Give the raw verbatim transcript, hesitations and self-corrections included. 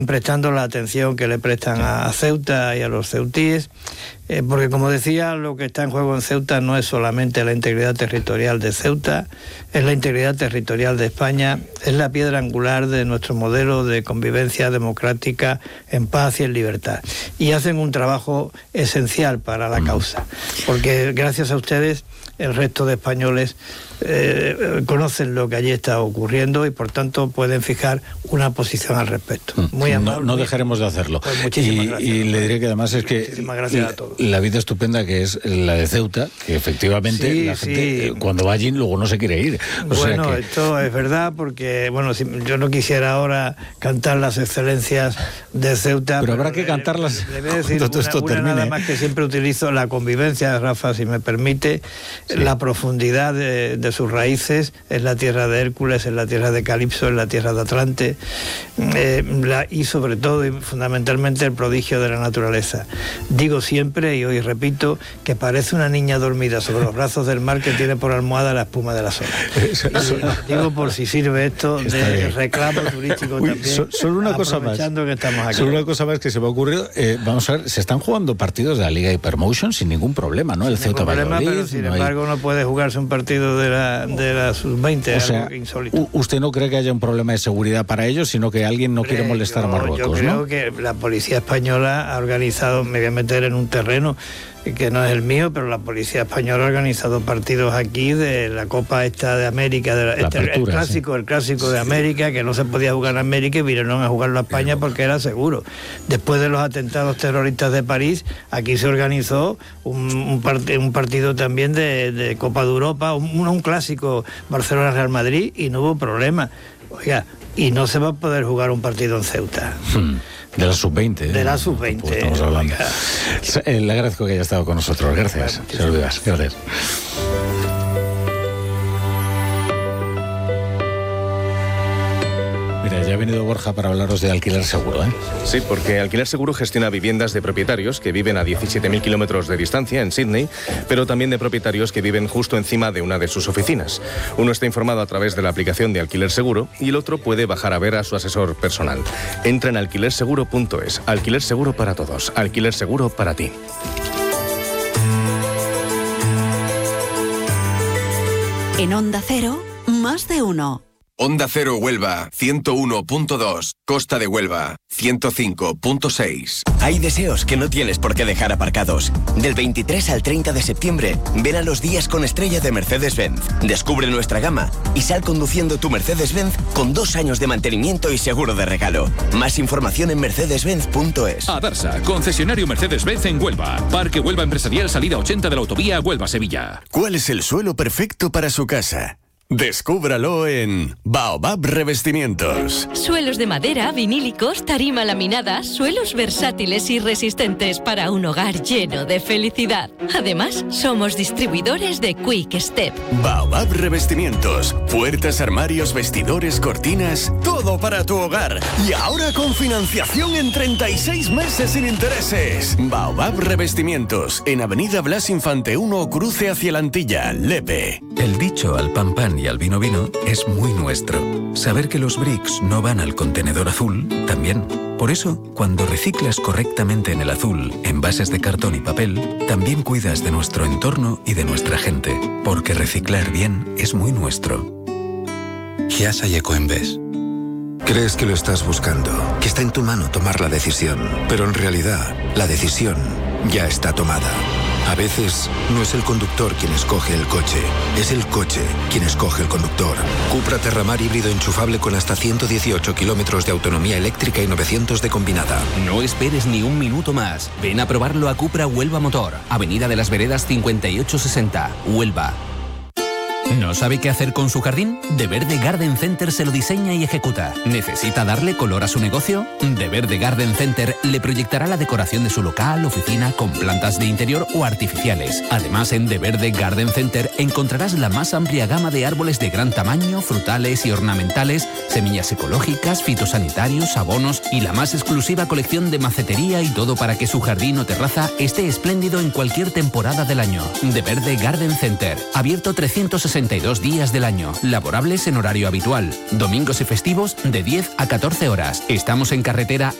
prestando la atención que le prestan a Ceuta y a los ceutíes, eh, porque como decía, lo que está en juego en Ceuta no es solamente la integridad territorial de Ceuta, es la integridad territorial de España, es la piedra angular de nuestro modelo de convivencia democrática en paz y en libertad. Y hacen un trabajo esencial para la causa, porque gracias a ustedes el resto de españoles eh, conocen lo que allí está ocurriendo y por tanto pueden fijar una posición al respecto. Muy amable. No, no dejaremos de hacerlo. Pues muchísimas y, gracias. Y le diré que además es que muchísimas gracias a todos. La vida estupenda que es la de Ceuta, que efectivamente sí, la gente sí. eh, cuando va allí luego no se quiere ir. O bueno, sea que... esto es verdad porque, bueno, si, yo no quisiera ahora cantar las excelencias de Ceuta. Pero, pero habrá le, que cantarlas le voy a decir cuando todo una, esto una termine. Nada más que siempre utilizo la convivencia, Rafa, si me permite, sí. La profundidad de, de sus raíces es la tierra de Hércules, es la tierra de Calipso, es la tierra de Atlante, eh, la, y sobre todo y fundamentalmente el prodigio de la naturaleza. Digo siempre, y hoy repito, que parece una niña dormida sobre los brazos del mar que tiene por almohada la espuma de las olas. Eso, eso. Digo por si sirve esto Está de bien. reclamo turístico. Uy, también. So, solo una cosa más. Que estamos aquí. Solo una cosa más que se me ha ocurrido. Eh, vamos a ver, se están jugando partidos de la Liga Hypermotion sin ningún problema, ¿no? El Ceuta Valladolid. Pero sin no embargo hay... no puede jugarse un partido de la, de la sub veinte, o sea, algo insólito. ¿Usted no cree que haya un problema de seguridad para ellos, sino que alguien no Hombre, quiere molestar yo, a Marruecos? Yo creo ¿no? que la policía española ha organizado, me voy a meter en un terreno que no es el mío, pero la policía española ha organizado partidos aquí de la Copa esta de América, de la, la este, apertura, el clásico, sí. el clásico de América, que no se podía jugar en América y vinieron a jugarlo a España porque era seguro. Después de los atentados terroristas de París, aquí se organizó un, un, part, un partido también de, de Copa de Europa, un, un clásico Barcelona-Real Madrid y no hubo problema. Oiga, y no se va a poder jugar un partido en Ceuta. Hmm. De la sub veinte. De la sub veinte. Pues estamos hablando. Eh, le agradezco que haya estado con nosotros. Gracias. Bueno, señor Vivas. Gracias. Mira, ya ha venido Borja para hablaros de Alquiler Seguro, ¿eh? Sí, porque Alquiler Seguro gestiona viviendas de propietarios que viven a diecisiete mil kilómetros de distancia en Sydney, pero también de propietarios que viven justo encima de una de sus oficinas. Uno está informado a través de la aplicación de Alquiler Seguro y el otro puede bajar a ver a su asesor personal. Entra en alquiler seguro punto es. Alquiler Seguro para todos. Alquiler Seguro para ti. En Onda Cero, más de uno. Onda Cero Huelva, ciento uno punto dos. Costa de Huelva, ciento cinco punto seis. Hay deseos que no tienes por qué dejar aparcados. Del veintitrés al treinta de septiembre, ven a los días con estrella de Mercedes-Benz. Descubre nuestra gama y sal conduciendo tu Mercedes-Benz con dos años de mantenimiento y seguro de regalo. Más información en mercedes benz punto es. Adarsa, concesionario Mercedes-Benz en Huelva. Parque Huelva Empresarial, salida ochenta de la autovía Huelva-Sevilla. ¿Cuál es el suelo perfecto para su casa? Descúbralo en Baobab Revestimientos. Suelos de madera, vinílicos, tarima laminada, suelos versátiles y resistentes para un hogar lleno de felicidad. Además, somos distribuidores de Quick Step. Baobab Revestimientos. Puertas, armarios, vestidores, cortinas, todo para tu hogar. Y ahora con financiación en treinta y seis meses sin intereses. Baobab Revestimientos. En Avenida Blas Infante uno, cruce hacia la Antilla, Lepe. El dicho al pan pan y al vino vino es muy nuestro. Saber que los bricks no van al contenedor azul, también. Por eso, cuando reciclas correctamente en el azul, envases de cartón y papel, también cuidas de nuestro entorno y de nuestra gente. Porque reciclar bien es muy nuestro. Chiasa y Ecoembes. Crees que lo estás buscando, que está en tu mano tomar la decisión, pero en realidad, la decisión ya está tomada. A veces, no es el conductor quien escoge el coche, es el coche quien escoge el conductor. Cupra Terramar híbrido enchufable con hasta ciento dieciocho kilómetros de autonomía eléctrica y novecientos de combinada. No esperes ni un minuto más. Ven a probarlo a Cupra Huelva Motor, Avenida de las Veredas cincuenta y ocho sesenta, Huelva. ¿No sabe qué hacer con su jardín? De Verde Garden Center se lo diseña y ejecuta. ¿Necesita darle color a su negocio? De Verde Garden Center le proyectará la decoración de su local, oficina, con plantas de interior o artificiales. Además, en De Verde Garden Center encontrarás la más amplia gama de árboles de gran tamaño, frutales y ornamentales, Semillas ecológicas, fitosanitarios, abonos y la más exclusiva colección de macetería y todo para que su jardín o terraza esté espléndido en cualquier temporada del año. De Verde Garden Center. Abierto trescientos sesenta y dos días del año. Laborables en horario habitual. Domingos y festivos de diez a catorce horas. Estamos en carretera